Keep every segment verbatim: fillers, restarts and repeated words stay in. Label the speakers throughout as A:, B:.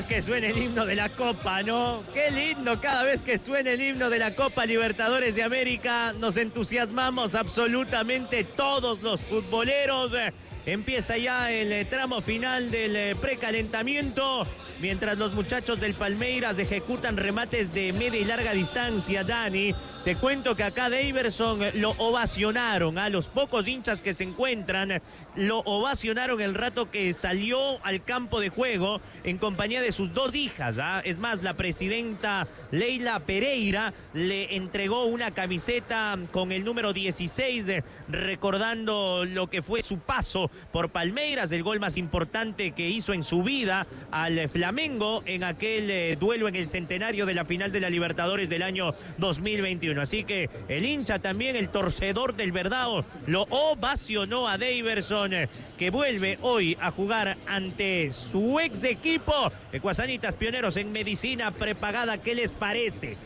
A: que suene el himno de la Copa, ¿no? Qué lindo cada vez que suene el himno de la Copa Libertadores de América. Nos entusiasmamos absolutamente todos los futboleros. Empieza ya el tramo final del precalentamiento, mientras los muchachos del Palmeiras ejecutan remates de media y larga distancia. Dani, te cuento que acá Daverson lo ovacionaron, a los pocos hinchas que se encuentran, lo ovacionaron el rato que salió al campo de juego en compañía de sus dos hijas, ¿ah? Es más, la presidenta Leila Pereira le entregó una camiseta con el número dieciséis, recordando lo que fue su paso por Palmeiras, el gol más importante que hizo en su vida al Flamengo en aquel eh, duelo en el centenario de la final de la Libertadores del año dos mil veintiuno. Así que el hincha también, el torcedor del Verdao, lo ovacionó a Daverson, eh, que vuelve hoy a jugar ante su ex equipo, Ecuasanitas Pioneros, en medicina prepagada. ¿Qué les parece?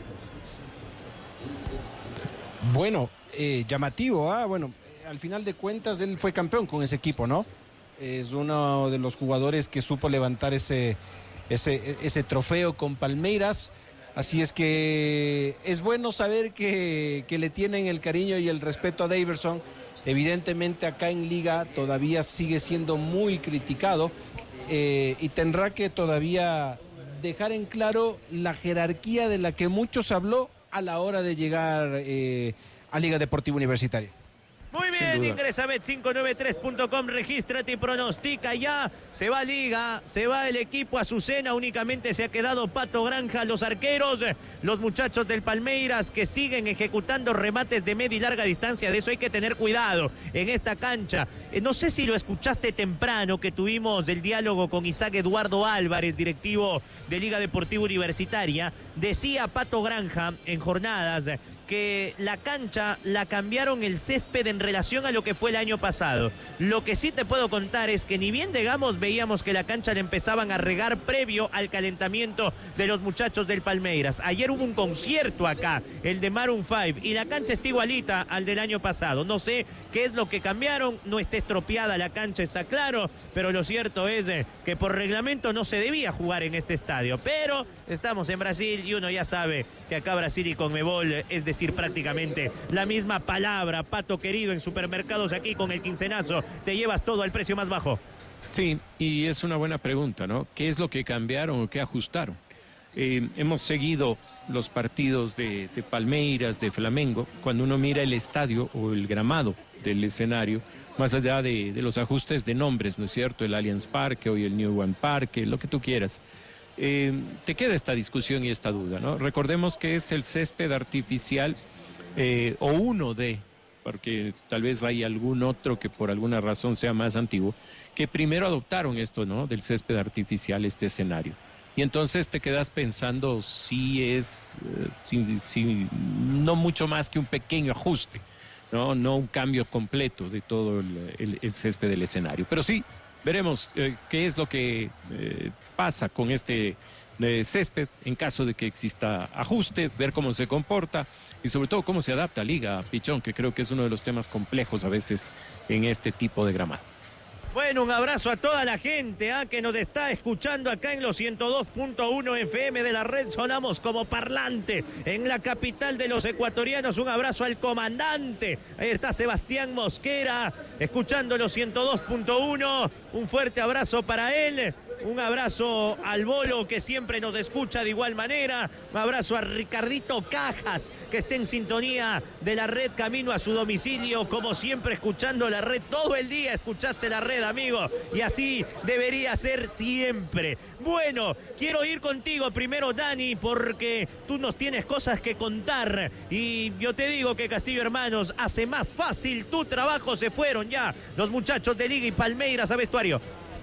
B: Bueno, eh, llamativo, ¿ah? Bueno, al final de cuentas él fue campeón con ese equipo, ¿no? Es uno de los jugadores que supo levantar ese, ese, ese trofeo con Palmeiras. Así es que es bueno saber que, que le tienen el cariño y el respeto a Daverson. Evidentemente acá en Liga todavía sigue siendo muy criticado, eh, y tendrá que todavía dejar en claro la jerarquía de la que muchos habló a la hora de llegar eh, a Liga Deportiva Universitaria.
A: Muy bien, ingresa a bet cinco nueve tres punto com, regístrate y pronostica ya. Se va Liga, se va el equipo Azucena, únicamente se ha quedado Pato Granja, los arqueros, los muchachos del Palmeiras que siguen ejecutando remates de media y larga distancia. De eso hay que tener cuidado en esta cancha. Eh, no sé si lo escuchaste temprano, que tuvimos el diálogo con Isaac Eduardo Álvarez, directivo de Liga Deportiva Universitaria. Decía Pato Granja en jornadas que la cancha la cambiaron el césped en relación a lo que fue el año pasado. Lo que sí te puedo contar es que ni bien llegamos veíamos que la cancha le empezaban a regar previo al calentamiento de los muchachos del Palmeiras. Ayer hubo un concierto acá, el de Maroon cinco, y la cancha está igualita al del año pasado. No sé qué es lo que cambiaron, no está estropeada la cancha, está claro, pero lo cierto es eh, que por reglamento no se debía jugar en este estadio. Pero estamos en Brasil y uno ya sabe que acá Brasil y Conmebol, es decir, prácticamente la misma palabra. Pato querido, en supermercados aquí con el quincenazo te llevas todo al precio más bajo.
C: Sí, y es una buena pregunta, ¿no? ¿Qué es lo que cambiaron o qué ajustaron? Eh, hemos seguido los partidos de, de Palmeiras, de Flamengo. Cuando uno mira el estadio o el gramado del escenario, más allá de, de los ajustes de nombres, ¿no es cierto? El Allianz Parque, hoy el New One Parque, lo que tú quieras. Eh, te queda esta discusión y esta duda, ¿no? Recordemos que es el césped artificial, eh, o uno de, porque tal vez hay algún otro que por alguna razón sea más antiguo, que primero adoptaron esto, ¿no? Del césped artificial, este escenario. Y entonces te quedas pensando si es, eh, si, si, no mucho más que un pequeño ajuste, ¿no? No un cambio completo de todo el, el, el césped del escenario. Pero sí, veremos eh, qué es lo que eh, pasa con este eh, césped en caso de que exista ajuste, ver cómo se comporta y sobre todo cómo se adapta a Liga, Pichón, que creo que es uno de los temas complejos a veces en este tipo de gramado.
A: Bueno, un abrazo a toda la gente ¿eh? que nos está escuchando acá en los ciento dos punto uno F M de la red. Sonamos como parlante en la capital de los ecuatorianos. Un abrazo al comandante. Ahí está Sebastián Mosquera, escuchando los ciento dos punto uno. Un fuerte abrazo para él. Un abrazo al Bolo, que siempre nos escucha de igual manera. Un abrazo a Ricardito Cajas, que está en sintonía de la red camino a su domicilio, como siempre escuchando la red todo el día. Escuchaste la red, amigo, y así debería ser siempre. Bueno, quiero ir contigo primero, Dani, porque tú nos tienes cosas que contar y yo te digo que Castillo Hermanos hace más fácil tu trabajo. Se fueron ya los muchachos de Liga y Palmeiras a vestuario.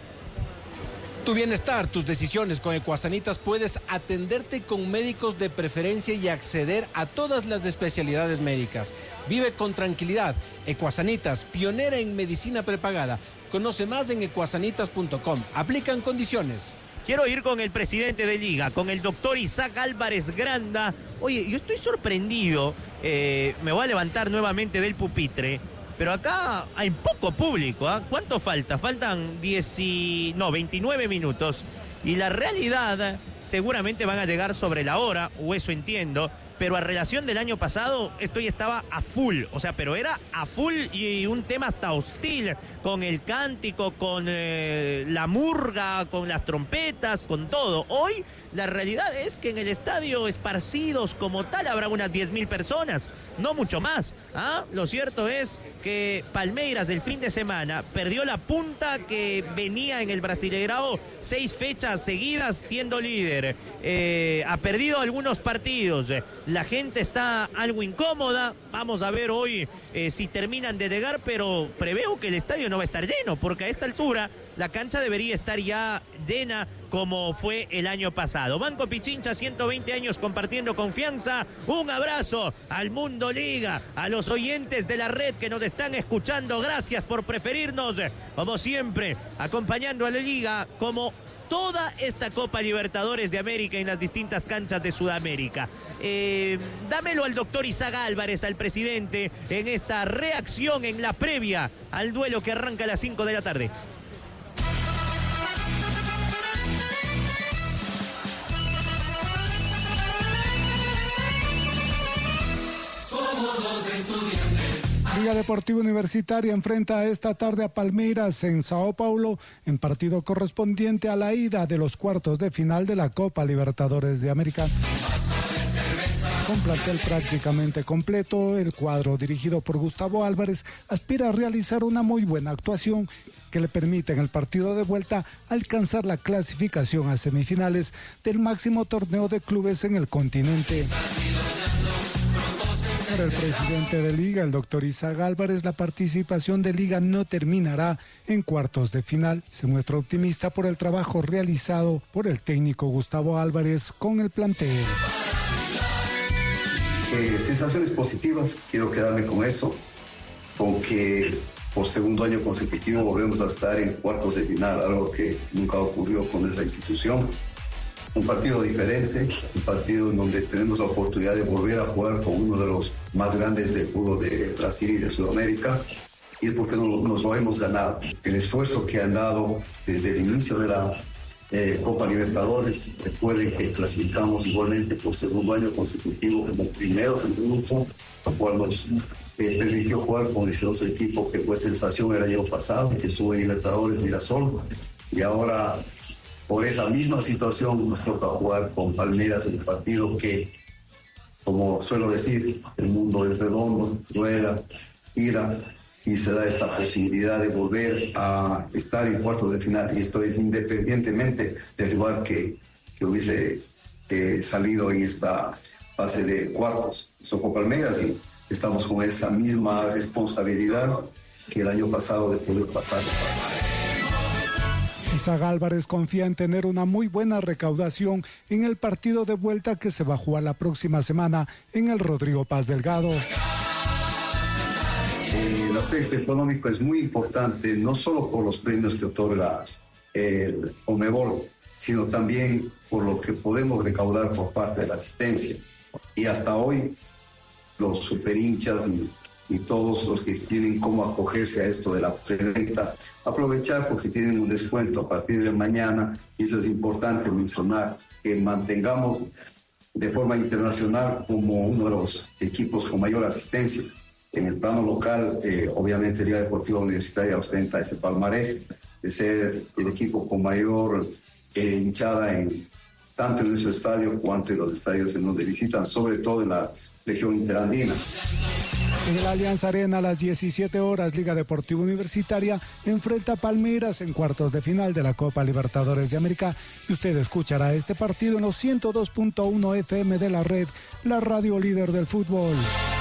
B: Tu bienestar, tus decisiones. Con Ecuasanitas puedes atenderte con médicos de preferencia y acceder a todas las especialidades médicas. Vive con tranquilidad. Ecuasanitas, pionera en medicina prepagada. Conoce más en ecuasanitas punto com. Aplican condiciones.
A: Quiero ir con el presidente de Liga, con el doctor Isaac Álvarez Granda. Oye, yo estoy sorprendido. Eh, me voy a levantar nuevamente del pupitre. Pero acá hay poco público, ¿eh? ¿Cuánto falta? Faltan diez y... no, veintinueve minutos. Y la realidad, seguramente van a llegar sobre la hora, o eso entiendo, pero a relación del año pasado, esto ya estaba a full, o sea, pero era a full y un tema hasta hostil, con el cántico, con eh, la murga, con las trompetas, con todo. Hoy la realidad es que en el estadio, esparcidos como tal, habrá unas diez mil personas, no mucho más. ¿ah? Lo cierto es que Palmeiras del fin de semana perdió la punta que venía en el Brasileirao seis fechas seguidas siendo líder. Eh, ha perdido algunos partidos. La gente está algo incómoda. Vamos a ver hoy eh, si terminan de llegar, pero preveo que el estadio no va a estar lleno, porque a esta altura la cancha debería estar ya llena como fue el año pasado. Banco Pichincha, ciento veinte años compartiendo confianza. Un abrazo al Mundo Liga, a los oyentes de la red que nos están escuchando. Gracias por preferirnos, como siempre, acompañando a la Liga como toda esta Copa Libertadores de América en las distintas canchas de Sudamérica. Eh, dámelo al doctor Isaac Álvarez, al presidente, en esta reacción en la previa al duelo que arranca a las cinco de la tarde.
D: Liga Deportiva Universitaria enfrenta esta tarde a Palmeiras en Sao Paulo en partido correspondiente a la ida de los cuartos de final de la Copa Libertadores de América. Con plantel prácticamente completo, el cuadro dirigido por Gustavo Álvarez aspira a realizar una muy buena actuación que le permita en el partido de vuelta alcanzar la clasificación a semifinales del máximo torneo de clubes en el continente. Para el presidente de Liga, el doctor Isaac Álvarez, la participación de Liga no terminará en cuartos de final. Se muestra optimista por el trabajo realizado por el técnico Gustavo Álvarez con el plantel.
E: Eh, sensaciones positivas, quiero quedarme con eso, con que por segundo año consecutivo volvemos a estar en cuartos de final, algo que nunca ocurrió con esa institución. Un partido diferente, un partido en donde tenemos la oportunidad de volver a jugar con uno de los más grandes del fútbol de Brasil y de Sudamérica, y es porque nos, nos lo hemos ganado. El esfuerzo que han dado desde el inicio de la eh, Copa Libertadores, recuerden que clasificamos igualmente por segundo año consecutivo como primeros en el grupo, lo cual nos eh, permitió jugar con ese otro equipo que fue sensación el año pasado, que estuvo en Libertadores, Mirasol, y ahora por esa misma situación nos toca jugar con Palmeiras en un partido que, como suelo decir, el mundo es redondo, rueda, gira y se da esta posibilidad de volver a estar en cuartos de final. Y esto es independientemente del rival que, que hubiese eh, salido en esta fase de cuartos. Somos Palmeiras y estamos con esa misma responsabilidad que el año pasado de poder pasar.
D: Isaac Álvarez confía en tener una muy buena recaudación en el partido de vuelta que se va a jugar la próxima semana en el Rodrigo Paz Delgado.
E: El aspecto económico es muy importante, no solo por los premios que otorga el Conmebol, sino también por lo que podemos recaudar por parte de la asistencia. Y hasta hoy, los superhinchas y y todos los que tienen cómo acogerse a esto de la preventa, aprovechar porque tienen un descuento a partir de mañana, y eso es importante mencionar, que mantengamos de forma internacional como uno de los equipos con mayor asistencia. En el plano local, eh, obviamente Liga Deportiva Universitaria ostenta ese palmarés de ser el equipo con mayor eh, hinchada en tanto en nuestro estadio cuanto en los estadios en donde visitan, sobre todo en la región interandina.
D: En el Alianza Arena a las diecisiete horas, Liga Deportiva Universitaria enfrenta a Palmeiras en cuartos de final de la Copa Libertadores de América. Y usted escuchará este partido en los ciento dos punto uno F M de la red, la radio líder del fútbol.